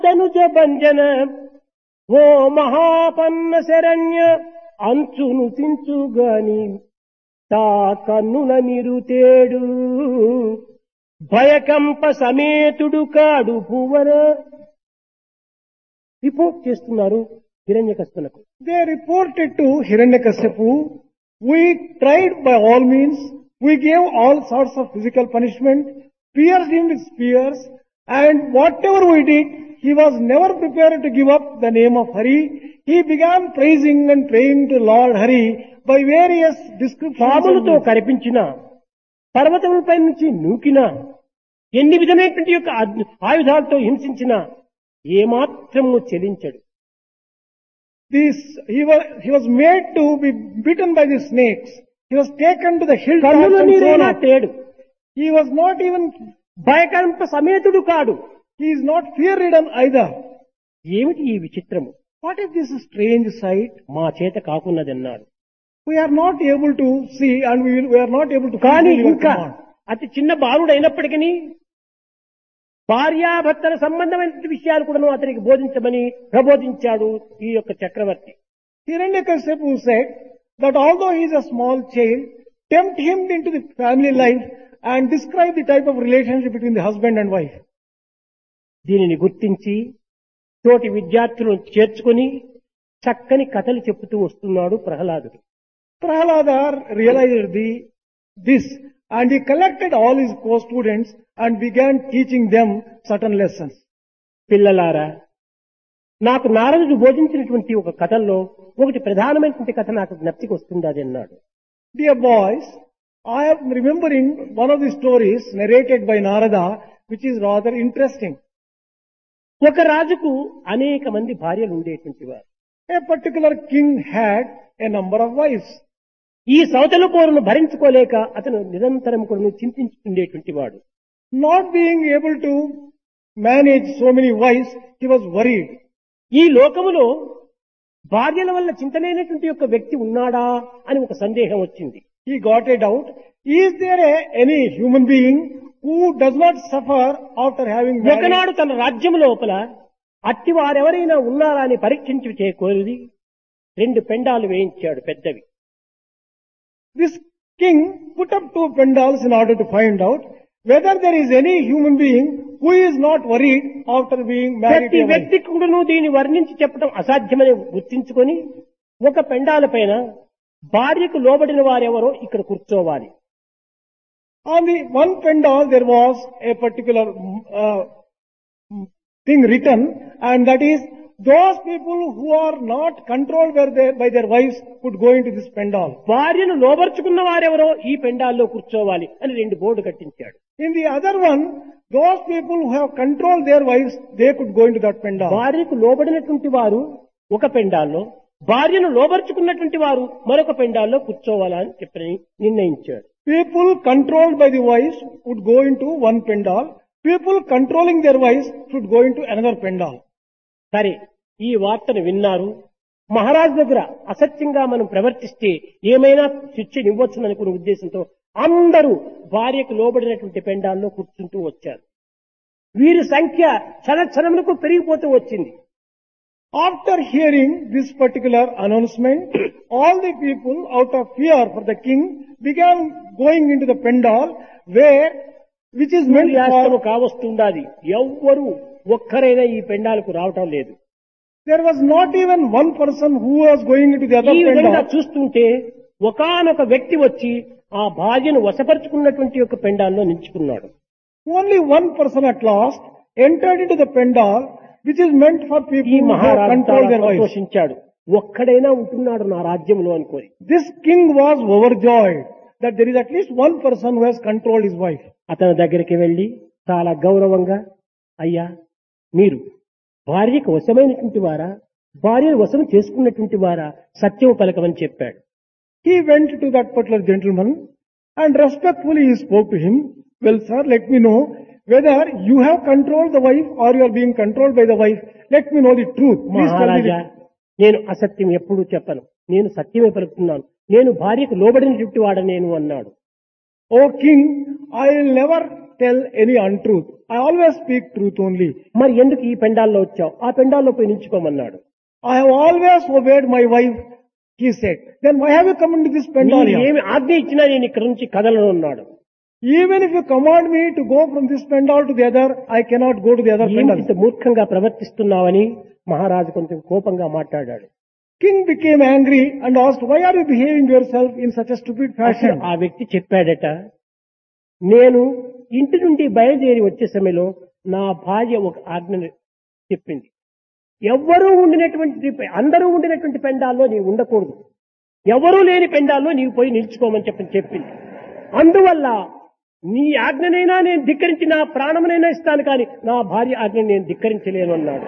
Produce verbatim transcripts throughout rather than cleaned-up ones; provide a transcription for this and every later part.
తనుజ భంజన ఓ మహాపన్న శరణ్య అంచును సించుగాని తా కన్నుల నిరుతేడు భయకంప సమేతుడు కాడు భువన. రిపోర్ట్ చేస్తున్నారు హిరణ్యకశిపునకు. They reported to Hiranyakashipu, we tried by all means, we gave all sorts of physical punishment, pierced him with spears, and whatever we did, he was never prepared to give up the name of Hari. He began praising and praying to Lord Hari by various descriptions. పాములతో కనిపించిన పర్వతములపై నుంచి నూకిన ఎన్ని విధమైనటువంటి యొక్క ఆయుధాలతో హింసించిన ఏమాత్రము చెలించడు. This, he was, he was made to be bitten by the snakes. He was taken to the hill tops కన్నుల and so నీరైనా on. తేడు. He was not even, భయకంప సమేతుడు కాడు. he is not fear-ridden either. ఏమిటి ఈ విచిత్రము? What is this strange sight? మా చేత కాకున్నదన్నాడు. We are not able to see and we, will, we are not able to కానీ fulfill your ఇంకా command. అతి చిన్న బాలుడు అయినప్పటికీ భార్యాభర్తల సంబంధమైన విషయాలు కూడా అతనికి బోధించమని ప్రబోధించాడు ఈ యొక్క చక్రవర్తి. Hiranyakashipu said that although he is a small child, tempt him into the family life and describe the type of relationship between the husband and wife. దీనిని గుర్తించి తోటి విద్యార్థులను చేర్చుకొని చక్కని కథలు చెప్పుతూ వస్తున్నాడు ప్రహ్లాదుడు. Prahalada realized the, this and he collected all his co-students and began teaching them certain lessons. పిల్లలారా, నాకు నారదుడు బోధించినటువంటి ఒక కథల్లో ఒకటి ప్రధానమైనటువంటి కథ నాకు జ్ఞప్తికి వస్తుంది అది అన్నాడు. Dear boys, I am remembering one of the stories narrated by Narada which is rather interesting. ఒక రాజుకు అనేక మంది భార్యలు ఉండేటువంటి వారు. A particular king had a number of wives. ఈ సౌతల కోరును భరించుకోలేక అతను నిరంతరం కూడా చింతించుకుండేటువంటి వాడు. Not being able to manage so many wives, he was worried. ఈ లోకములో భార్యల వల్ల చింతలేనటువంటి యొక్క వ్యక్తి ఉన్నాడా అని ఒక సందేహం వచ్చింది. He got a doubt. Is there a, any human being who does not suffer after having married? ఒకనాడు తన రాజ్యం లోపల అట్టి వారెవరైనా ఉన్నారా అని పరీక్షించి చేకూరి రెండు పెండాలు వేయించాడు పెద్దవి. This king put up two pendals in order to find out whether there is any human being who is not worried after being married ప్రతి to a wife. వ్యక్తి కూడాను దీన్ని వర్ణించి చెప్పడం అసాధ్యమని గుర్తించుకొని ఒక పెండాల పైన భార్యకు లోబడిన వారెవరో ఇక్కడ కూర్చోవాలి. On the one pendal there was a particular uh, thing written, and that is those people who are not controlled by their, by their wives could go into this pendal. భార్యను లోబర్చుకున్న వారెవరో ఈ పెండాల్లో కూర్చోవాలి అని రెండు బోర్డు కట్టించాడు. In the other one, those people who have controlled their wives, they could go into that pendal. భార్యకు లోబడినటువంటి వారు ఒక పెండాల్లో, భార్యను లోబర్చుకున్నటువంటి వారు మరొక పెండాల్లో కూర్చోవాలని చెప్పని నిర్ణయించాడు. People controlled by the wives would go into one pendal. People controlling their wives should go into another pendal. సరే, ఈ వార్తను విన్నారు. మహారాజు దగ్గర అసత్యంగా మనం ప్రవర్తిస్తే ఏమైనా శిక్ష ఇవ్వచ్చుననుకునే ఉద్దేశంతో అందరూ భార్యకు లోబడినటువంటి పెండాల్లో కూర్చుంటూ వచ్చారు. వీరి సంఖ్య క్షణక్షణములకు పెరిగిపోతూ వచ్చింది. After hearing this particular announcement, all the people out of fear for the king began going into the pendal where, which is meant సూర్యాస్తము for, కావస్తుండాది. ఎవ్వరూ ఒక్కరైనా ఈ పెండాలకు రావటం లేదు. there was not even one person who was going into the other ఈ విధంగా pendal. చూస్తుంటే ఒకానొక వ్యక్తి వచ్చి ఆ భార్యను వశపరుచుకున్నటువంటి యొక్క పెండాల్లో నిల్చుకున్నాడు. Only one person at last entered into the pendal which is meant for ఈ people who have మహారాజు controlled చాలా their wives. సంతోషించాడు. ఒక్కడైనా ఉంటున్నాడు నా రాజ్యంలో అనుకోని. This king was overjoyed that there is at least one person who has controlled his wife. అతని దగ్గరికి వెళ్లి చాలా గౌరవంగా, అయ్యా మీరు భార్యకు వశమైనటువంటి వారా, భార్యను వశం చేసుకున్నటువంటి వారా, సత్యం పలకమని చెప్పాడు. He went to that particular gentleman and respectfully he spoke to him. Well, sir, let me know whether you have controlled the wife or you are being controlled by the wife. Let me know the truth. Please tell me Maharaja, the నేను అసత్యం ఎప్పుడూ చెప్పను, నేను సత్యమే పలుకుతున్నాను, నేను భార్యకు లోబడినటువంటి వాడ నేను అన్నాడు. O king, I will never tell any untruth. I always speak truth only. మరి ఎందుకు ఈ పెండాల్లో వచ్చావు? ఆ పెండాల్లో పోయి నిల్చుకోమన్నాడు. I have always obeyed my wife, he said. Then why have you come into this pendal నీవు here? ఏమి ఆజ్ఞ ఇచ్చినా నేను ఇక్కడ నుంచి కదలను అన్నాడు. Even if you command me to go from this pendal to the other, I cannot go to the other ఏమిటి pendal. ఇంత మూర్ఖంగా ప్రవర్తిస్తున్నావని మహారాజు కొంచెం కోపంగా మాట్లాడాడు. King became angry and asked, why are you behaving yourself in such a stupid అప్పుడు fashion? ఆ వ్యక్తి చెప్పాడట, నేను ఇంటి నుండి బయలుదేరి వచ్చే సమయంలో నా భార్య ఒక ఆజ్ఞను చెప్పింది. ఎవ్వరూ ఉండినటువంటి అందరూ ఉండినటువంటి పెండాల్లో నీవు ఉండకూడదు, ఎవరూ లేని పెండాల్లో నీవు పోయి నిల్చుకోమని చెప్పి చెప్పింది. అందువల్ల నీ ఆజ్ఞనైనా నేను ధిక్కరించి నా ప్రాణమునైనా ఇస్తాను, కానీ నా భార్య ఆజ్ఞను నేను ధిక్కరించలేను అన్నాడు.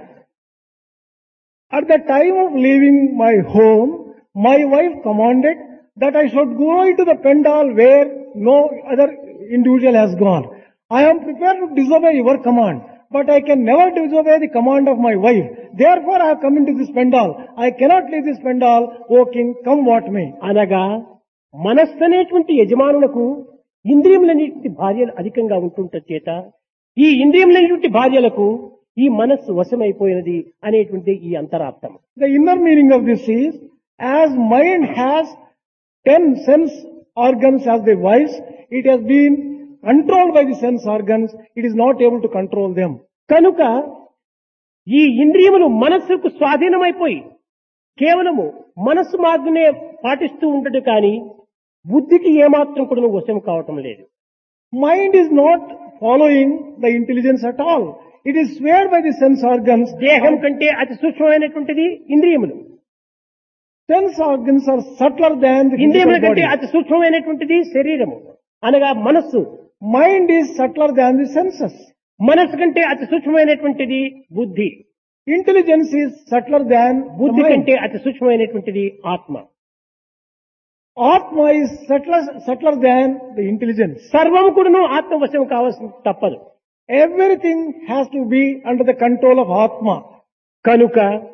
At the time of leaving my home, my wife commanded that I should go into the pendal where no other individual has gone. I am prepared to disobey your command, but I can never disobey the command of my wife. Therefore I have come into this pendal. I cannot leave this pendal, O king, come what may. అనగా మనస్సు అనేటువంటి యజమానులకు ఇంద్రియములనేటువంటి భార్యలు అధికంగా ఉంటుంట చేత ఈ ఇంద్రియములనేటువంటి భార్యలకు ఈ మనస్సు వశమైపోయినది అనేటువంటి ఈ అంతరార్థం. The inner meaning of this is, as mind has ten sense organs as the wives, it has been controlled by the sense organs, it is not able to control them. కనుక ఈ ఇంద్రియములు మనస్సుకు స్వాధీనమైపోయి కేవలము మనస్సు మార్గనే పాటిస్తూ ఉండదు, కానీ బుద్ధికి ఏమాత్రం కూడా వశం కావటం లేదు. Mind is not following the intelligence at all. It is swayed by the sense organs. దేహం కంటే అతి సూక్ష్మమైనటువంటిది ఇంద్రియములు. Sense organs are subtler than the ఇంద్రియముల physical కంటే body. అతి సూక్ష్మమైనటువంటిది శరీరము అనగా మనస్సు. Mind is subtler than the senses. మనస్సు కంటే అతి సూక్ష్మమైనటువంటిది బుద్ధి. Intelligence is subtler than the బుద్ధి mind. కంటే అతి సూక్ష్మమైనటువంటిది ఆత్మ. Atma is subtler, subtler than the intelligence. సర్వము కూడాను ఆత్మవశం కావాల్సి తప్పదు. Everything has to be under the control of Atma. కనుక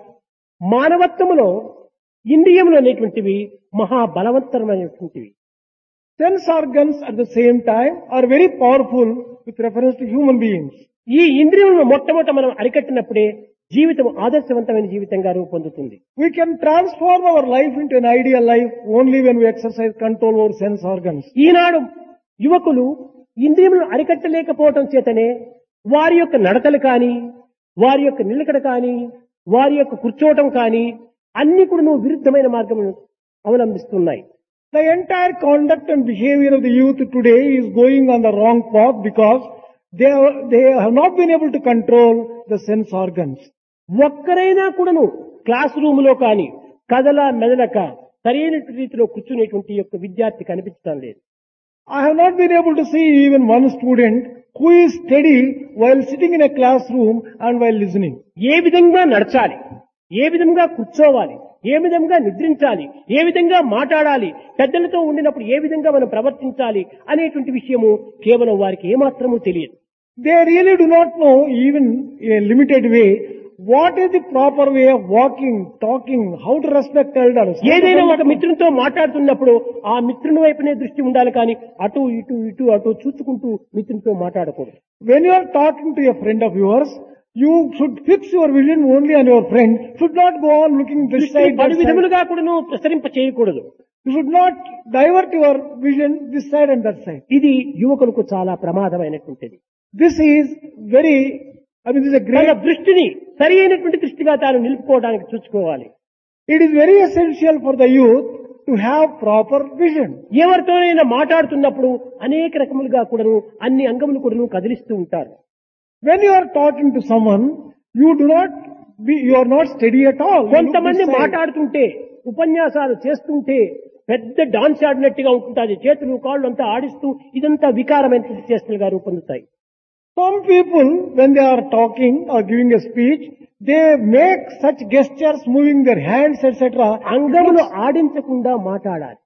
మానవత్వములో ఇంద్రియములు అనేటువంటివి మహాబలవంతమైనటువంటివి. Sense organs at the same time are very powerful with reference to human beings. ఈ ఇంద్రియములను మొట్టమొదట మనం అరికట్టినప్పుడే జీవితం ఆదర్శవంతమైన జీవితంగా రూపొందుతుంది. We can transform our life into an ideal life only when we exercise control over sense organs. ఈనాడు యువకులు ఇంద్రియములను అరికట్టలేకపోవటం చేతనే వారి యొక్క నడతలు కానీ, వారి యొక్క నిలకడ కానీ, వారి యొక్క కూర్చోవటం కానీ అన్ని కూడా విరుద్ధమైన మార్గమును అవలంబిస్తున్నాయి. The entire conduct and behavior of the youth today is going on the wrong path because they are, they have not been able to control the sense organs. ఒక్కరైనా కూడాను క్లాస్ రూమ్ లో కానీ కదల మెదలక సరైన రీతిలో కూర్చునేటువంటి యొక్క విద్యార్థి కనిపించడం లేదు. I have not been able to see even one student who is steady while sitting in a classroom and while listening. ఏ విధంగా నడచాలి, ఏ విధంగా కూర్చోవాలి, ఏ విధంగా నిద్రించాలి, ఏ విధంగా మాట్లాడాలి, పెద్దలతో ఉండినప్పుడు ఏ విధంగా మనం ప్రవర్తించాలి అనేటువంటి విషయము కేవలం వారికి ఏమాత్రమూ తెలియదు. They really do not know, even in a limited way, what is the proper way of walking, talking, how to respect elders. ఏదైనా ఒక మిత్రునితో మాట్లాడుతున్నప్పుడు ఆ మిత్రుని వైపునే దృష్టి ఉండాలి, కానీ అటు ఇటు ఇటు అటు చూసుకుంటూ మిత్రునితో మాట్లాడకూడదు. When you are talking to a friend of yours, you should fix your vision only on your friend. Should not go on looking this దృష్టిని side, that పలు side. విధములుగా కూడాను ప్రసరింప చేయకూడదు. You should not divert your vision this side and that side. ఇది యువకులకు చాలా ప్రమాదమైనటువంటిది. This is very, I mean, this is a తన great, దృష్టిని సరి అయినటువంటి దృష్టిగా తాను నిలుపుకోవడానికి చూసుకోవాలి. it is very essential for the youth to have proper vision. ఎవరితోనైనా మాట్లాడుతున్నప్పుడు అనేక రకములుగా కూడాను అన్ని అంగములు కూడాను కదిలిస్తూ ఉంటారు. When you are talking to someone, you do not be, you are not steady at all. You look కొంతమంది this side. మాట్లాడుతుంటే ఉపన్యాసాలు చేస్తుంటే పెద్ద డాన్స్ ఆడినట్టుగా ఉంటుంది. చేతులు కాళ్ళు అంతా ఆడిస్తూ ఇదంతా వికారమైనటువంటి చేష్టలుగా రూపొందుతాయి. Some people, when they are talking or giving a speech, they make such gestures, moving their hands, et cetera. అంగములు ఆడించకుండా మాట్లాడాలి.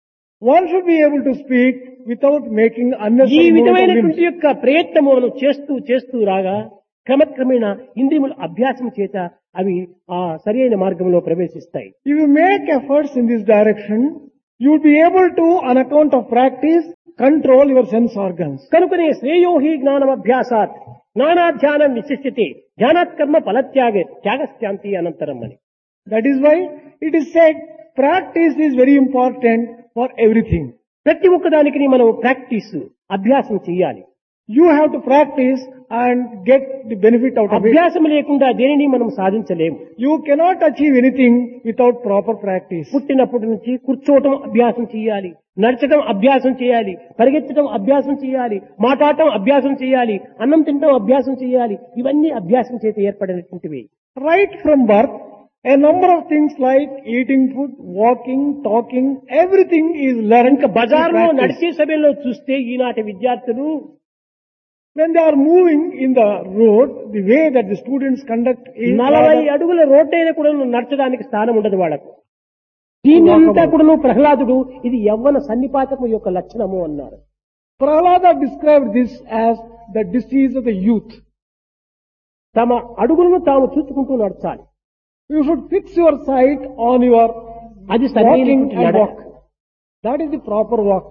One should be able to speak without making ఈ unnecessary movement of విధమైనటువంటి limbs. యొక్క ప్రయత్నము మనం చేస్తూ చేస్తూ రాగా క్రమక్రమేణా ఇంద్రియముల అభ్యాసం చేత అవి ఆ సరైన మార్గంలో ప్రవేశిస్తాయి. If you make efforts in this direction, you will be able to, on account of practice, control your sense organs. కనుకనే శ్రేయోహి జ్ఞానం అభ్యాసాత్ జ్ఞానాధ్యానం విశిష్యతే ధ్యానాత్ కర్మ ఫలత్యాగే త్యాగశాంతి అనంతరం అని. That is why it is said practice is very important for everything. ప్రతి ఒక్కదానికి మనం practice అభ్యాసం చేయాలి. You have to practice and get the benefit out of it. అభ్యాసం లేకుండా దేనిని మనం సాధించలేము. You cannot achieve anything without proper practice. పుట్టినప్పటి నుంచి కూర్చోవటం అభ్యాసం చేయాలి, నడచడం అభ్యాసం చేయాలి, పరిగెత్తడం అభ్యాసం చేయాలి, మాట్లాడటం అభ్యాసం చేయాలి, అన్నం తినడం అభ్యాసం చేయాలి. ఇవన్నీ అభ్యాసం చేత ఏర్పడినటువంటివి. Right from birth, a number of things like eating food, walking, talking, everything is learned. ఇంకా బజార్లో through practice. నడిచే సమయంలో చూస్తే ఈనాటి విద్యార్థులు When they are moving in the road, the way that the students conduct is నలభై rather- అడుగుల రోడ్డైనా కూడా నడచడానికి స్థానం ఉండదు వాళ్ళకు. దీనంతా కూడా ప్రహ్లాదుడు ఇది యవ్వన సన్నిపాతము యొక్క లక్షణము అన్నారు. Prahlada described this as the disease of the youth. తమ అడుగులను తాము చూసుకుంటూ నడచాలి. You should fix your sight on your అది walking సరైనటువంటి and నడక. walk. That is the proper walk.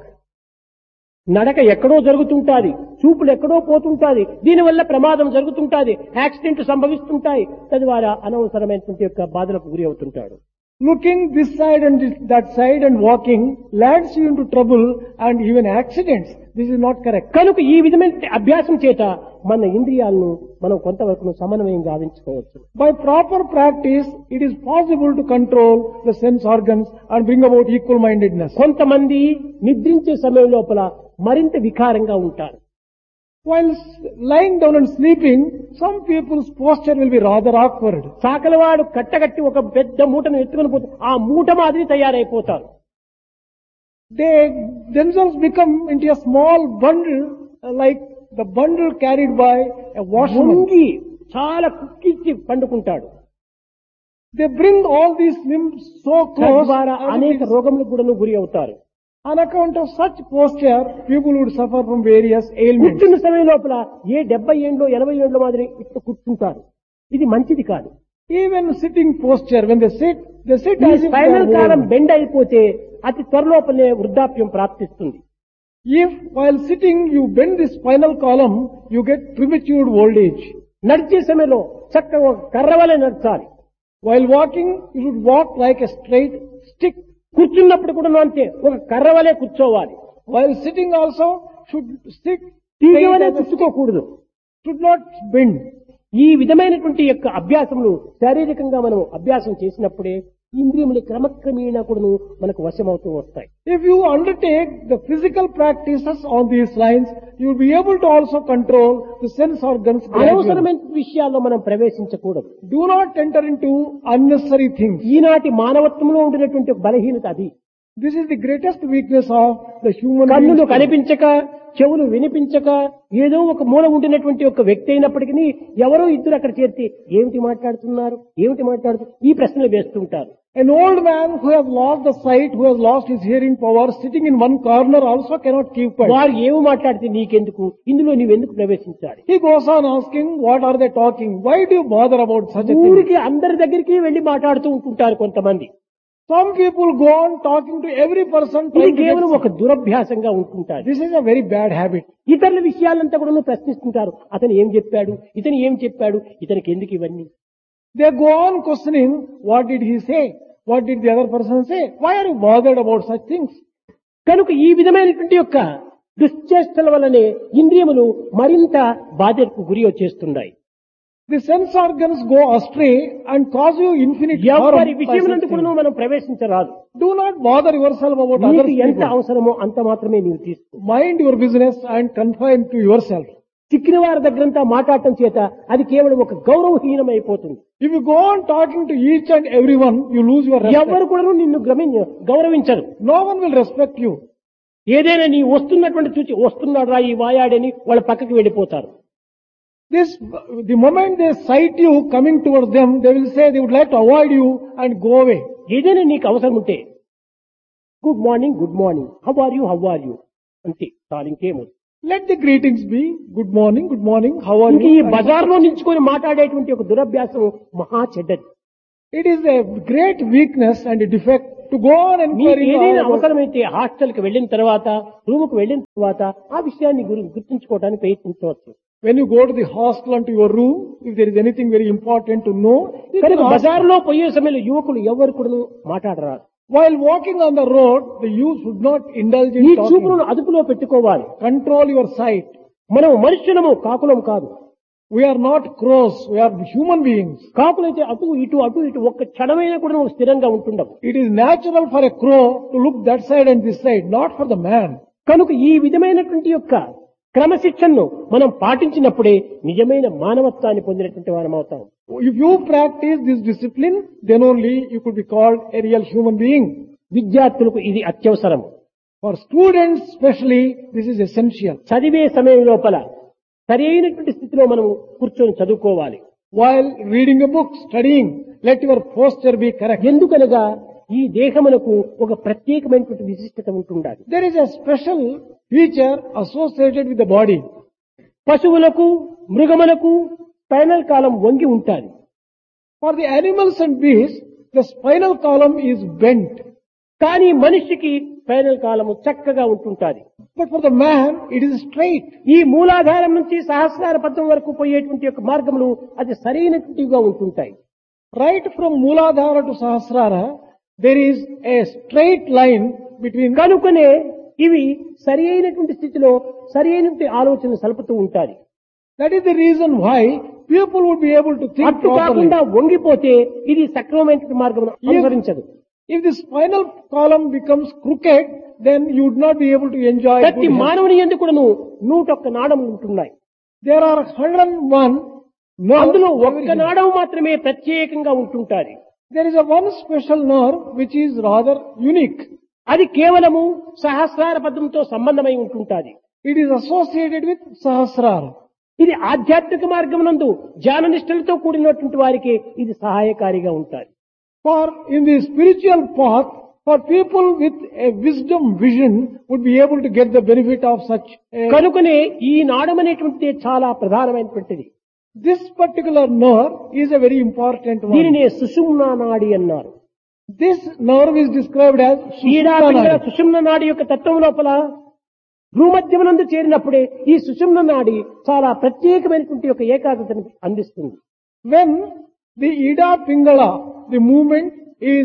నడక ఎక్కడో జరుగుతుంటాది, చూపులు ఎక్కడో పోతుంటాది, దీనివల్ల ప్రమాదం జరుగుతుంటాది, యాక్సిడెంట్ సంభవిస్తుంటాయి, తద్వారా అనవసరమైనటువంటి యొక్క బాధలకు గురి అవుతుంటాడు. Looking this side and this, that side and walking lands you into trouble and even accidents. This is not correct. కనుక ఈ విధమైన అభ్యాసం చేత మన ఇంద్రియాలను మనం కొంతవరకు సమన్వయం గావించుకోవచ్చు. By proper practice, it is possible to control the sense organs and bring about equal-mindedness. కొంతమంది నిద్రించే సమయం లోపల మరింత వికారంగా ఉంటారు. While s- lying down and sleeping, some people's posture will be rather awkward. సాకలవాడు కట్టగట్టి ఒక పెద్ద మూటను ఎత్తుకొని పోతే ఆ మూట మాదిరి తయారైపోతారు. They themselves become into a small bundle, uh, like the bundle carried by a washerman. వంగి చాలా కుక్కిచ్చి పండుకుంటాడు. They bring all these limbs so close. తద్వారా and అనేక it is- రోగములకు కూడా గురి అవుతారు. On account of such posture, people would suffer from various ailments. కూర్చున్న సమయం లోపల ఏ డెబ్బై ఏండ్లో ఎనభై ఏండ్ల మాదిరి ఇట్లా కూర్చుంటారు. ఇది మంచిది కాదు. Even sitting posture, when they sit, they sit ఈ as if they spinal are column old. Bend అయిపోతే అతి త్వరలోపలే వృద్ధాప్యం ప్రాప్తిస్తుంది. If while sitting you bend the spinal column, you get premature old age. నడిచే సమయంలో చక్కగా ఒక కర్రవలే నడచాలి. While walking, you should walk like a straight stick. కూర్చున్నప్పుడు కూడా అంతే ఒక కర్రవలే కూర్చోవాలి. While sitting also, should sit తీగవలే straight as a stick. చుట్టుకోకూడదు. Should not bend. ఈ విధమైనటువంటి యొక్క అభ్యాసములు శారీరకంగా మనం అభ్యాసం చేసినప్పుడే ఇంద్రియములు క్రమక్రమేణా కూడా మనకు వశమవుతూ వస్తాయి. If you undertake the physical practices on these lines, you will be able to also control the sense organs gradually. అనవసరమైన విషయాల్లో మనం ప్రవేశించకూడదు. Do not enter into unnecessary things. ఈనాటి మానవత్వంలో ఉండినటువంటి ఒక బలహీనత అది. This is the greatest weakness of the human కన్నులు being. కనిపించక, చెవులు వినిపించక, ఏదో ఒక మూల ఉండినటువంటి ఒక వ్యక్తి అయినప్పటికీ ఎవరో ఇద్దరు అక్కడ చేరితే ఏమిటి మాట్లాడుతున్నారు, ఏమిటి మాట్లాడుతున్నారు ఈ ప్రశ్నలు వేస్తుంటారు. An old man who has lost the sight, who has lost his hearing power, sitting in one corner also cannot keep quiet. వారు ఏమి మాట్లాడితే నీకెందుకు, ఇందులో నీవెందుకు ప్రవేశించాలి? He goes on asking, what are they talking? Why do you bother about such a thing? ఊరికి అందరి దగ్గరికి వెళ్లి మాట్లాడుతూ ఉంటుంటారు కొంతమంది. Some people go on talking to every person. ఇది trying to కేవలం get- ఒక దురభ్యాసంగా ఉంటుంటారు. This is a very bad habit. ఇతరుల విషయాలంతా కూడా ప్రశ్నిస్తుంటారు. అతను ఏం చెప్పాడు, ఇతను ఏం చెప్పాడు, ఇతనికి ఎందుకు ఇవన్నీ? They go on questioning, what did he say? What did the other person say? Why are you bothered about such things? కనుక ఈ విధమైనటువంటి యొక్క దుశ్చేష్టల వల్లనే ఇంద్రియములు మరింత బాధ్యతకు గురి చేస్తున్నాయి. The sense organs go astray and cause you infinite harm. ఎవరి by విషయం such నందు కూడా things. మనం ప్రవేశించరాదు. Do not bother yourself about నీకు others. ఎంత people. అవసరమో అంత మాత్రమే నీవు తీసుకో. Mind your business and confine to yourself. చిక్కిన వారి దగ్గరంతా మాట్లాడటం చేత అది కేవలం ఒక గౌరవహీనమైపోతుంది. If you go on talking to each and everyone, you lose your respect. ఎవరు కూడా నిన్ను గమని- గౌరవించరు. No one will respect you. ఏదైనా నీ వస్తున్నటువంటి చూచి వస్తున్నాడు రా ఈ వాయాడని వాళ్ళ పక్కకి వెళ్ళిపోతారు. This, the moment they sight you coming towards them, they will say they would like to avoid you and go away. ఏదైనా నీకు అవసరం ఉంటే good morning good morning how are you how are you అంతే చాలు, ఇంకేమో. Let the greetings be good morning, good morning, how are ఇంక ఈ you? And బజార్లో నించుకొని మాట్లాడేటువంటి ఒక దురభ్యాసం మహా చెడ్డది. it is a great weakness and a defect to go on మీకు inquiring ఏదైనా all about- అవసరమైతే హాస్టల్ కి వెళ్ళిన తర్వాత రూమ్ కు వెళ్ళిన తర్వాత ఆ విషయాన్ని గురి- గుర్తుంచుకోవడానికి ప్రయత్నించవచ్చు. when you go to the hostel and to your room, if there is anything very important to know, you కనుక can ask. బజార్లో పోయే సమయంలో యువకులు ఎవరు కూడా మాట్లాడరాదు. While walking on the road, the youth should not indulge ఈ in talking. చూపులను అదుపులో పెట్టుకోవాలి. Control your sight. మనం మనుష్యులము, కాకులం కాదు. We are not crows, we are human beings. కాకులైతే అటు ఇటు అటు ఇటు ఒక్క క్షణమైనా కూడా నువ్వు స్థిరంగా ఉంటుండవు. It is natural for a crow to look that side and this side, not for the man. కనుక ఈ విధమైనటువంటి యొక్క క్రమశిక్షణను మనం పాటించినప్పుడే నిజమైన మానవత్వాన్ని పొందినటువంటి వారం అవుతాం. If you practice this discipline, then only you could be called a real human being. విద్యార్థులకు ఇది అత్యవసరం. For students especially, this is essential. చదివే సమయం లోపల సరి అయినటువంటి స్థితిలో మనం కూర్చొని చదువుకోవాలి. While reading a book, studying, let your posture be correct. ఎందుకనగా ఈ దేహమునకు ఒక ప్రత్యేకమైనటువంటి విశిష్టత ఉంటుండాలి. There is a special feature associated with the body. పశువులకు, మృగములకు స్పైనల్ కాలం వంగి ఉంటాది. For the animals and beasts, the spinal column is bent. కానీ మనిషికి స్పైనల్ కాలము చక్కగా ఉంటుంటాది. But for the man, it is straight. ఈ మూలాధారం నుంచి సహస్రార పద్మం వరకు పోయేటువంటి యొక్క మార్గములు అది సరైనటువంటివిగా ఉంటుంటాయి. Right from Mooladhara to Sahasrara, there is a straight line between. కనుకనే ఇవి సరి అయినటువంటి స్థితిలో సరి అయినటువంటి ఆలోచన సలుపుతూ ఉంటాయి. That is the reason why people would be able to think అట్టు properly. కాకుండా వంగిపోతే ఇది సక్రమమైనటువంటి మార్గమును అనుసరించదు. If the spinal column becomes crooked, then you would not be able to enjoy ప్రతి good health. మానవుని యందు కూడాను నూటొక్క నాడములు ఉంటున్నాయి. There are one hundred one అందులో nerves. ఒక్క నాడము మాత్రమే ప్రత్యేకంగా ఉంటుంటాది. There is a one special nerve which is rather unique. అది కేవలము సహస్రార పద్మంతో సంబంధమై ఉంటుంటాది. It is associated with Sahasrara. ఇది ఆధ్యాత్మిక మార్గమునందు జ్ఞాన నిష్ఠలతో కూడినటువంటి వారికి ఇది సహాయకారిగా ఉంటాయి. For in the spiritual path, for people with a wisdom vision would be able to get the benefit of such a. కనుకనే ఈ నాడం అనేటువంటిది చాలా ప్రధానమైనటువంటిది. This particular nerve is a very important one. దీనినే సుషుమ్నా నాడి అన్నారు. This nerve is described as ఈడా Sushumna Pingala nadi. సుషుమ్న నాడి యొక్క తత్వం లోపల భూమధ్యమునందు చేరినప్పుడే ఈ సుషుమ్న నాడి చాలా ప్రత్యేకమైనటువంటి యొక్క ఏకాగ్రతను అందిస్తుంది. When the Ida Pingala, the movement is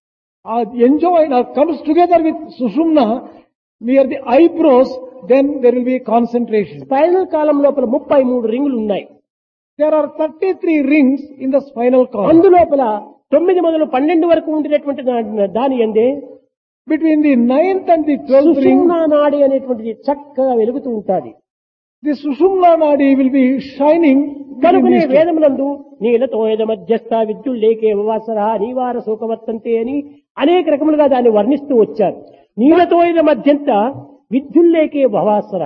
uh, enjoyed or comes together with Sushumna near the eyebrows, then there will be concentration. Spinal కాలం లోపల ముప్పై మూడు రింగులు ఉన్నాయి. There are thirty-three rings in the spinal column. అందులోపల తొమ్మిది మొదలు పన్నెండు వరకు ఉండేటువంటి దా- దాని ఎందే Between the ninth and the twelfth ring, సుషుమ్నా నాడి అనేటువంటిది చక్కగా వెలుగుతూ ఉంటాది. the Sushumna nadi will be shining. between కనుకనే these two. వేదములందు నీలతోయద మధ్యస్థ విద్యుల్లేకే వాసర నీవార శోకవర్తంతే అని అనేక రకములుగా దాన్ని వర్ణిస్తూ వచ్చారు. నీలతోయద మధ్యంత విద్యుల్లేకే భవాసర,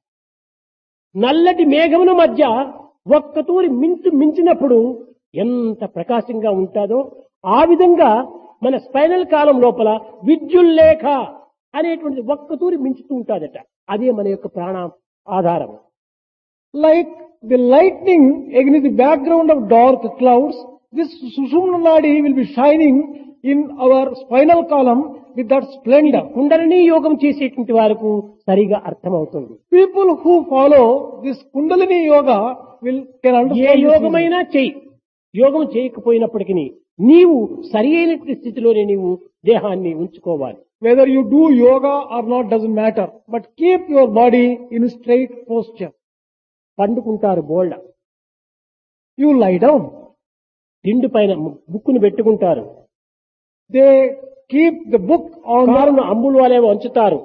నల్లటి మేఘముల మధ్య ఒక్కతూరి మించు మించినప్పుడు ఎంత ప్రకాశంగా ఉంటాదో ఆ విధంగా మన స్పైనల్ కాలం లోపల విద్యుల్లేఖ అనేటువంటిది ఒక్కతూరి మించుతూ ఉంటాదట. అదే మన యొక్క ప్రాణ ఆధారం. Like the lightning against the background of dark clouds, this Sushumna nadi will be shining in our spinal column with that splendor. Kundalini యోగం చేసేటువంటి వారికి సరిగా అర్థమవుతుంది. People who follow this Kundalini yoga will can A understand this easily. యోగమైనా చెయ్యి, యోగం చేయకపోయినప్పటికీ నీవు సరి అయినటువంటి స్థితిలోనే నీవు దేహాన్ని ఉంచుకోవాలి. Whether you do yoga or not doesn't matter, but keep your body in straight posture. పండుకుంటారు బోల్డ, You lie down. దిండు పైన బుక్కును పెట్టుకుంటారు, They keep the book on the, కారును అంబులు వాళ్ళే వంచుతారు,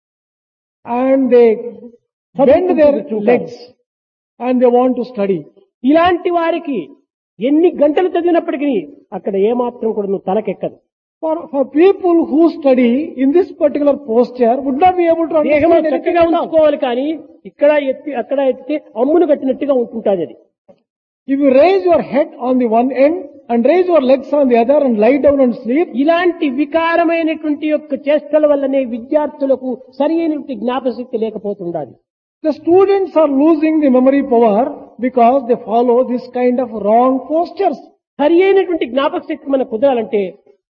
and they bend their legs and they want to study. ఇలాంటి వారికి ఎన్ని గంటలు చదివినప్పటికీ అక్కడ ఏమాత్రం కూడా నువ్వు తలకెక్కదు. For, for people who study in this particular posture would not be able to దేహం understand anything చక్కగా at all. ఉంచుకోవాలి, కానీ ఇక్కడ ఎత్తి అక్కడ ఎత్తితే అమ్మును కట్టినట్టుగా ఉంటుంటుంది అది. If you raise your head on the one end and raise your legs on the other and lie down and sleep, ఇలాంటి వికారమైనటువంటి యొక్క చేష్టల వల్లనే విద్యార్థులకు సరి అయినటువంటి జ్ఞాపశక్తి లేకపోతుండాలి. the students are losing the memory power because they follow this kind of wrong postures. సరి అయినటువంటి జ్ఞాపక శక్తి మనకు కుదరాలంటే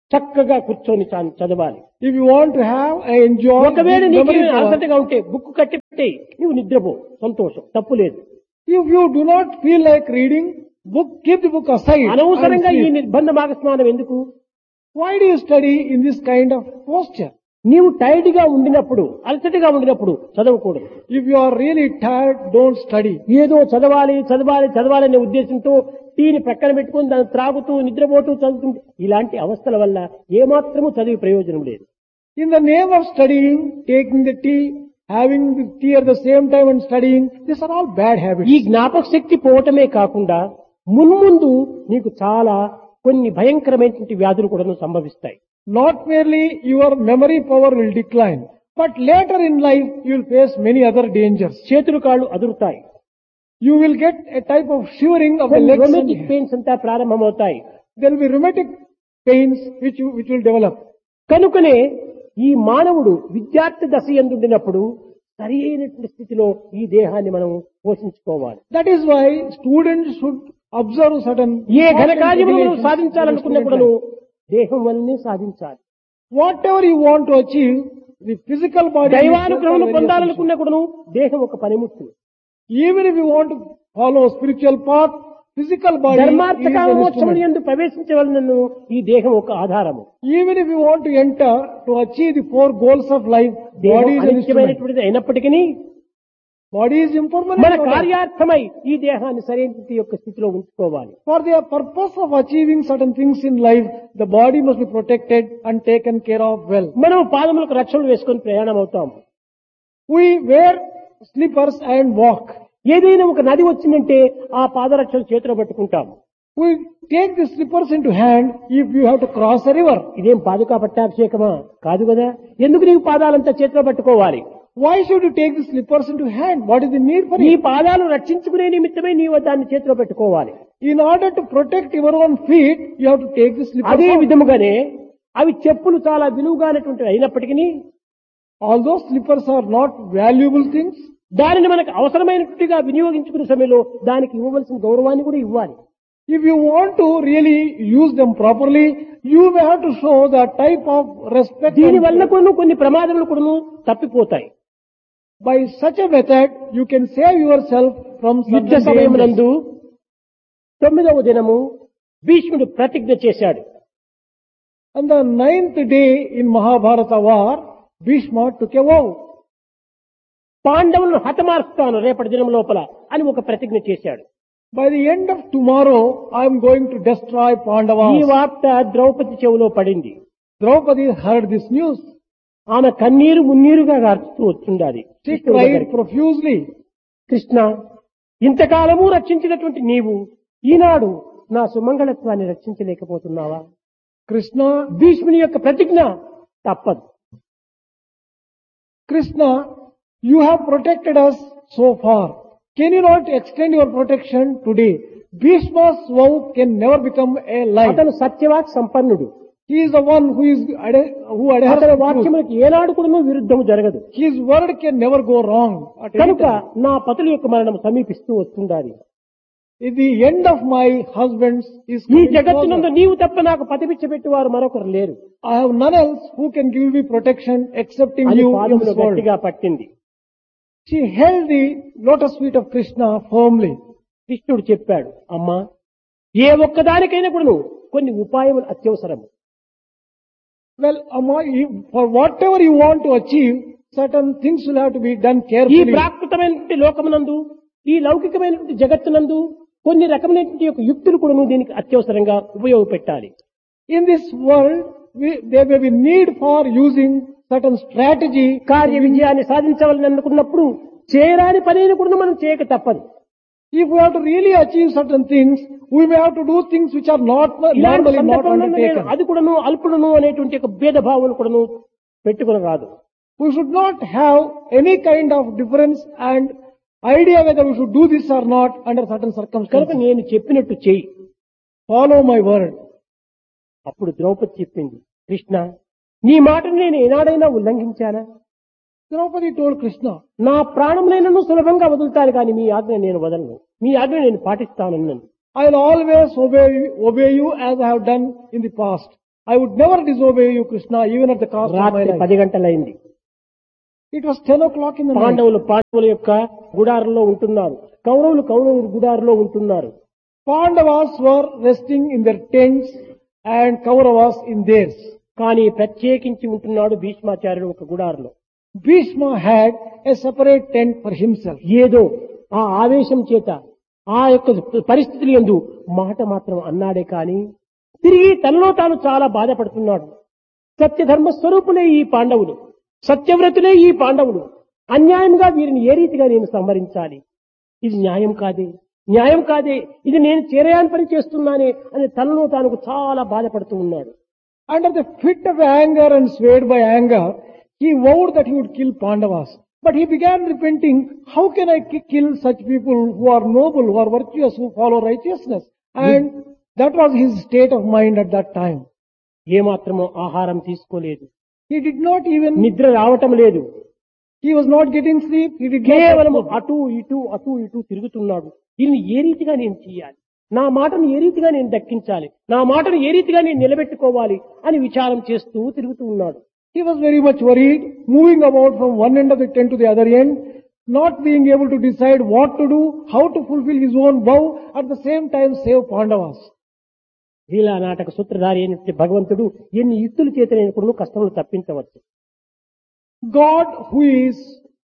చక్కగా కూర్చొని చ- చదవాలి. If you want to have a enjoy ఒకవేళ good నీకు memory power, అలసటగా ఉంటే బుక్ కట్టి పెట్టేయి, నువ్వు నిద్రపో, సంతోషం, తప్పు లేదు. if you do not feel like reading, book, keep the book aside. and అనవసరంగా ఈ sleep. నిర్బంధ భాగస్నానం ఎందుకు? Why do you study in this kind of posture? నీవు టైర్డ్ గా ఉండినప్పుడు, అలసటగా ఉండినప్పుడు చదవకూడదు. If you are really tired, don't study. ఏదో చదవాలి చదవాలి చదవాలి అనే ఉద్దేశంతో టీని ప్రక్కన పెట్టుకుని దాన్ని త్రాగుతూ నిద్రపోతూ చదువుతుంటే ఇలాంటి అవస్థల వల్ల ఏమాత్రము చదివి ప్రయోజనం లేదు. In the name of studying, taking the tea, having the tea at the same time and studying, these are all bad habits. ఈ జ్ఞాపక శక్తి పోవటమే కాకుండా మున్ముందు నీకు చాలా కొన్ని భయంకరమైనటువంటి వ్యాధులు కూడా సంభవిస్తాయి. Not merely your memory power will decline, but later in life you will face many other dangers. చేతులు కాళ్ళు అదురుతాయి, You will get a type of shivering of the legs. and రొమాటిక్ hands. Pains అంతా ప్రారంభమవుతాయి. There will be rheumatic pains which you, which will develop. కనుకనే ఈ మానవుడు విద్యార్థి దశ యందుండినప్పుడు సరి అయినటువంటి స్థితిలో ఈ దేహాన్ని మనం పోషించుకోవాలి. That is why students should observe certain ఏ ఘన important కార్యములు మనం regulations సాధించాలనుకున్నప్పుడు in the student దేహం వల్లనే సాధించాలి. life. Whatever you want to achieve, the physical body. needs దైవానుగ్రహం very పొందాలనుకున్నప్పుడు దేహం ఒక పనిముట్టు. essential. Even if you want to follow a spiritual path, physical body is ధర్మార్థ an కామోక్షములు instrument. యందు ప్రవేశించవలనను ఈ దేహం ఒక ఆధారము. Even if you want to enter to achieve the four goals of life, దేహం body is an instrument. అనిత్యమైనటువంటిది అయినప్పటికీ Body is impermanent. మన organ. కార్యార్థమై ఈ దేహాన్ని సరైన యొక్క స్థితిలో ఉంచుకోవాలి. For the purpose of achieving certain things in life, the body must be protected and taken care of well. మనం పాదములకు రక్షణలు వేసుకొని ప్రయాణం అవుతాం. We wear slippers and walk. ఏదైనా ఒక నది వచ్చిందంటే ఆ పాదరక్షలు చేతిలో పట్టుకుంటాం. We take the slippers into hand if you have to cross a river. ఇదేం పాదుకా పట్టాభిషేకమా? కాదు కదా. ఎందుకు నీవు పాదాలంతా చేతిలో పట్టుకోవాలి? Why should you take the slippers into hand? What is the need for నీ it? పాదాలు రక్షించుకునే నిమిత్తమై నీవు దాన్ని చేతిలో పెట్టుకోవాలి. In order to protect your own feet, you have to take the slippers అదే out. విధముగానే అవి చెప్పులు చాలా విలువగానటువంటివి అయినప్పటికీ Although slippers are not valuable things, దానిని మనకు అవసరమైనట్టుగా వినియోగించుకునే సమయంలో దానికి ఇవ్వవలసిన గౌరవాన్ని కూడా ఇవ్వాలి. if you want to really use them properly, you may have to show the type of respect. దీని and- వల్ల కూడా కొన్ని ప్రమాదములు కూడా తప్పిపోతాయి. By such a method, you can save yourself from యుద్ధ certain సమయం dangers. నందు తొమ్మిదవ దినము భీష్ముడు ప్రతిజ్ఞ చేశాడు. On the ninth day in Mahabharata war, Bhishma took a vow. పాండవులను హతమార్చుతాను రేపటి దినం లోపల అని ఒక ప్రతిజ్ఞ చేశాడు. By the end of tomorrow, I am going to destroy ఈ Pandavas. వార్త ద్రౌపది చెవిలో పడింది. Draupadi heard this news. ఆమె కన్నీరు మున్నీరుగా గార్చుతూ వచ్చుండాలి. She cried profusely. కృష్ణ, ఇంతకాలము రక్షించినటువంటి నీవు ఈనాడు నా సుమంగళత్వాన్ని రక్షించలేకపోతున్నావా? Krishna, భీష్ముని యొక్క ప్రతిజ్ఞ తప్పదు. Krishna, you have protected us so far. Can you not extend your protection today? Bhishma's vow can never become a lie. అతను సత్యవాక్ సంపన్నుడు. He is the one who is ade- who adheres అతని to truth. వాక్యములకు ఏనాడు కూడా విరుద్ధము జరగదు. His word can never go wrong. At any కనుక time. నా పతుల యొక్క మరణం సమీపిస్తూ వస్తుండాలి. If the end of my husband's is ఈ coming జగత్తునందు closer, నీవు తప్ప నాకు పతిపిచ్చ పెట్టేవారు మరొకరు లేరు I have none else who can give me protection excepting అని you in పాదములు this world. గట్టిగా పట్టింది. She held the lotus feet of Krishna firmly. కృష్ణుడు చెప్పాడు, అమ్మా, ఏ ఒక్కదానికైనా కూడా కొన్ని ఉపాయములు అత్యవసరము. Well, Amma, you- for whatever you want to achieve, certain things will have to be done ఈ carefully. ప్రాకృతమైనటువంటి లోకమునందు, ఈ లౌకికమైనటువంటి జగత్తునందు కొన్ని రకమైనటువంటి యొక్క యుక్తులు కూడా దీనికి అత్యవసరంగా ఉపయోగపెట్టాలి. In this world, we, there may be need for using certain strategy. కార్య విజయాన్ని సాధించవాలని అనుకున్నప్పుడు చేయరాని పనిని కూడా మనం చేయక తప్పదు. If we have to really achieve certain things, we may have to do things which are not ఇలాంటి normally not సందర్భంలో నేను undertaken. అది కూడాను అల్పుడును అనేటువంటి ఒక భేదభావం కూడాను పెట్టుకుని రాదు. We should not have any kind of difference and idea whether we should do this or not under certain కనుక circumstances. నేను చెప్పినట్టు చెయ్యి. Follow my word. అప్పుడు ద్రౌపది చెప్పింది, కృష్ణ, నీ మాటను నేను ఏనాడైనా ఉల్లంఘించానా? Draupadi told Krishna, నా ప్రాణములైనను సులభంగా వదులుతాను కానీ మీ ఆజ్ఞ నేను వదలను, మీ ఆజ్ఞ నేను పాటిస్తానన్నాను. I will always obey, obey you as I have done in the past. I would never disobey you, Krishna, even at the cost of my రాత్రి life. పది గంటలైంది. It was ten o'clock in the night. పాండవులు పాండవుల యొక్క గుడారంలో ఉంటున్నారు, కౌరవులు కౌరవుల గుడారంలో ఉంటున్నారు. Pandavas were resting in their tents and Kauravas in theirs. కానీ ప్రత్యేకించి ఉంటున్నాడు భీష్మాచార్యుడు ఒక గుడారంలో. Bhishma had a separate tent for himself. ఏదో ఆ ఆవేశం చేత ఆ యొక్క పరిస్థితులు యందు మాట మాత్రం అన్నాడే కాని తిరిగి తనలో తాను చాలా బాధపడుతున్నాడు. సత్యధర్మ స్వరూపులే ఈ పాండవులు, సత్యవ్రతులే ఈ పాండవులు, అన్యాయంగా వీరిని ఏ రీతిగా నేను సంహరించాలి? ఇది న్యాయం కాదే, న్యాయం కాదే, ఇది నేను చేరయాని పని చేస్తున్నానే అని తనలో తాను చాలా బాధపడుతూ ఉన్నాడు. Under the fit of anger and swayed by anger, he vowed that he would kill Pandavas. But he began repenting, how can I ki- kill such people who are noble, who are virtuous, who follow righteousness? And that was his state of mind at that time. ఏమాత్రమో ఆహారం తీసుకోలేదు, He did not even, నిద్ర రావటం లేదు, he was not getting sleep, he did కేవలం not. అటు ఇటు అటు ఇటు తిరుగుతున్నాడు. దీన్ని ఏ రీతిగా నేను చేయాలి, నా మాటను ఏ రీతిగా నేను దక్కించాలి, నా మాటను ఏ రీతిగా నేను నిలబెట్టుకోవాలి అని విచారం చేస్తూ తిరుగుతూ ఉన్నాడు. He was very much worried, moving about from one end of the tent to the other end, not being able to decide what to do, how to fulfill his own vow, at the same time save Pandavas. లీలా నాటక సూత్రధారి అయినటువంటి భగవంతుడు ఎన్ని యుక్తులు చేతనైనప్పుడు కష్టములు తప్పించవచ్చు. God, who is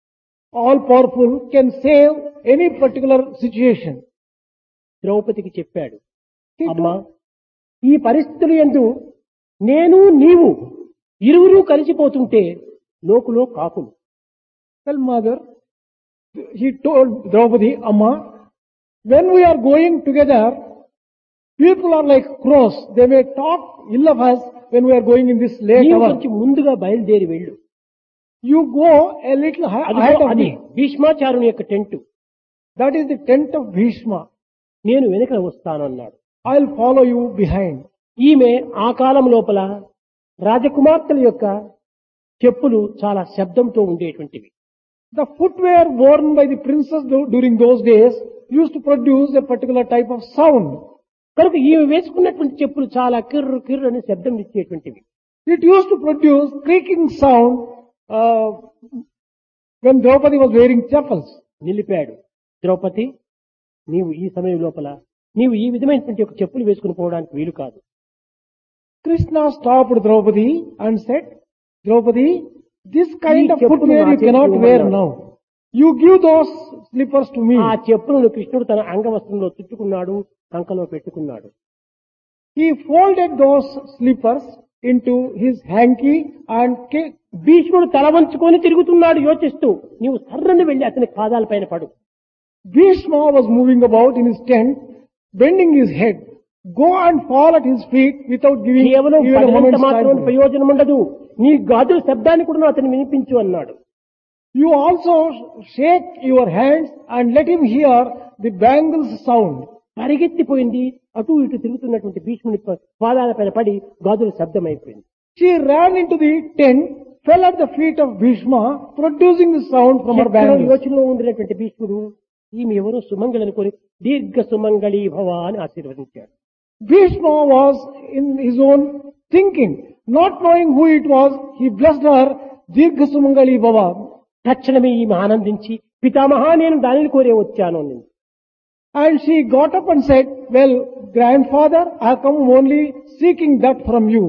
all powerful, can save any particular situation. ద్రౌపదికి చెప్పాడు, He అమ్మా told, ఈ పరిస్థితులు యందు నేను నీవు ఇరువురు కలిసిపోతుంటే లోకులో కాకులు, well, mother, he told Draupadi, Amma, when we are going together, people are like crows. They may talk ill of us when we are going in this late నీవు hour. కొంచెం ముందుగా బయలుదేరి వెళ్ళు. You go a little hi- అదిగో ahead of అది me. భీష్మాచారుని యొక్క tent, That is the tent of Bhishma. నేను వెనుక వస్తానన్నాడు. I'll follow you behind. ఈమె ఆ కాలం లోపల రాజకుమార్తెల యొక్క చెప్పులు చాలా శబ్దంతో ఉండేటువంటివి. The footwear worn by the princess du- during those days used to produce a particular type of sound. కనుక ఈమె వేసుకున్నటువంటి చెప్పులు చాలా కిర్రు కిర్రు అనే శబ్దం ఇచ్చేటువంటివి. It used to produce creaking sound uh, when Draupadi was wearing chappals. నిలిపాడు. Draupadi, నీవు ఈ సమయం లోపల నీవు ఈ విధమైనటువంటి ఒక చెప్పులు వేసుకుని పోవడానికి వీలు కాదు. Krishna stopped Draupadi and said, Draupadi, this kind ఈ of చెప్పులు footwear నా you cannot చేతికి wear ఇవ్వమన్నాడు. now. You give those slippers to me. ఆ చెప్పులను కృష్ణుడు తన అంగవస్త్రంలో చుట్టుకున్నాడు, కంకలో పెట్టుకున్నాడు. He folded those slippers into his hanky and ca- భీష్ముడు తల వంచుకొని తిరుగుతున్నాడు యోచిస్తూ, నీవు సర్రని వెళ్లి అతని పాదాల పైన పడు. Bhishma was moving about in his tent, bending his head. Go and fall at his feet without giving కేవలం even a పడినంత moment's మాత్రం time. ప్రయోజనం ఉండదు, నీ గాజుల శబ్దాన్ని కూడా అతను వినిపించు అన్నాడు. You also shake your hands and let him hear the bangles sound. పరిగెత్తిపోయింది, అటు ఇటు తిరుగుతున్నటువంటి భీష్ముని ప- పాదాల పైన పడి గాజుల శబ్దం అయిపోయింది. She ran into the tent, fell at the feet of Bhishma, producing the sound from her ఎక్కడో bangles. యోచనలో ఉండినటువంటి భీష్ముడు ఈమె ఎవరో సుమంగళి అనుకొని దీర్ఘ సుమంగళి భవ అని ఆశీర్వదించాడు. Bhishma was in his own thinking, not knowing who it was, he blessed her, Dirgha Sumangali Baba. తక్షణమే ఈమె ఆనందించి, పితామహా నేను దానిని కోరే వచ్చాను అన్నది. And she got up and said, well, grandfather, I have come only seeking that from you.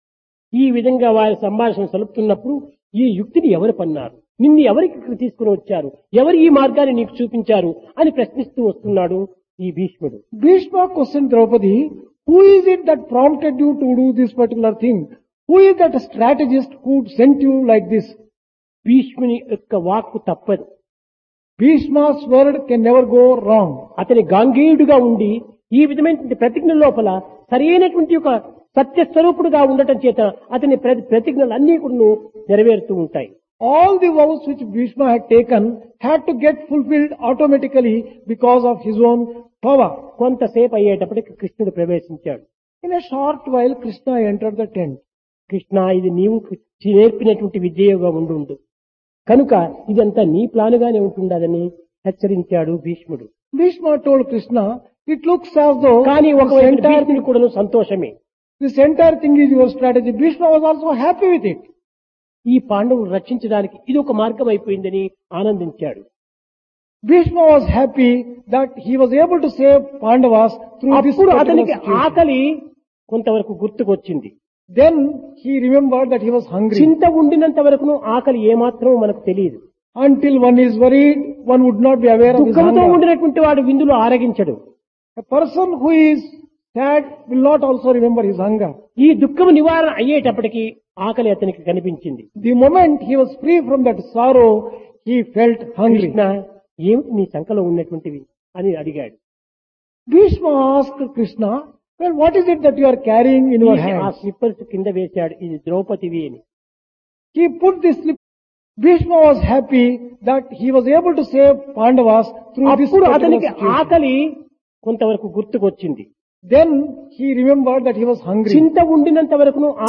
ఈ విధంగా వారి సంభాషణ సలుపుతున్నప్పుడు ఈ యుక్తిని ఎవరు పన్నారు, నిన్ను ఎవరికి ఇక్కడ తీసుకుని వచ్చారు, ఎవరు ఈ మార్గాన్ని నీకు చూపించారు అని ప్రశ్నిస్తూ వస్తున్నాడు ఈ భీష్ముడు. Bhishma questioned Draupadi, who is it that prompted you to do this particular thing? Who is that strategist who sent you like this? భీష్ముని యొక్క వాక్కు తప్పదు. Bhishma's word can never go wrong. అతని గాంగేయుడుగా ఉండి ఈ విధమైనటువంటి ప్రతిజ్ఞ లోపల సరైనటువంటి ఒక సత్యస్వరూపుడుగా ఉండటం చేత అతని ప్ర- ప్రతిజ్ఞలు అన్ని కూడా నెరవేరుతూ ఉంటాయి. All the vows which Bhishma had taken had to get fulfilled automatically because of his own power. కొంతసేపు అయ్యేటప్పటికి కృష్ణుడు ప్రవేశించాడు. In a short while, Krishna entered the tent. Krishna, ఇది నీవు నేర్పినటువంటి విద్యగా ఉండు, కనుక ఇదంతా నీ ప్లానుగానే ఉంటుండదని హెచ్చరించాడు భీష్ముడు. Bhishma told Krishna, it looks as though కానీ this ఒకవైపు entire భీష్ముని కూడా సంతోషమే. This entire thing is your strategy. Bhishma was also happy with it. ఈ పాండవులు రక్షించడానికి ఇది ఒక మార్గం అయిపోయిందని ఆనందించాడు. Bhishma was happy that he was able to save Pandavas through this అప్పుడు particular అతనికి situation. ఆకలి కొంతవరకు గుర్తుకొచ్చింది. Then he remembered that he was hungry. చింత ఉండినంత వరకును ఆకలి ఏమాత్రం మనకు తెలియదు. Until one is worried, one would not be aware of his దుఃఖంతో hunger. ఉండినటువంటి వాడు విందులో ఆరగించడు. A person who is sad will not also remember his hunger. ఈ దుఃఖం నివారణ అయ్యేటప్పటికి ఆకలి అతనికి కనిపించింది. The moment he was free from that sorrow, he felt hungry. Krishna ఏమిటి నీ సంకలో ఉన్నటువంటివి అని అడిగాడు. Bhishma asked Krishna, well, what is it that you are carrying in your ఆ hands? స్లిప్పర్స్ కింద వేశాడు, ఇది ద్రౌపదివి అని. He put this slip. Bhishma was happy that he was able to save Pandavas through this అప్పుడు particular అతనికి situation. ఆకలి కొంతవరకు గుర్తుకొచ్చింది. Then he remembered that he was hungry. చింత ఉండినంత వరకును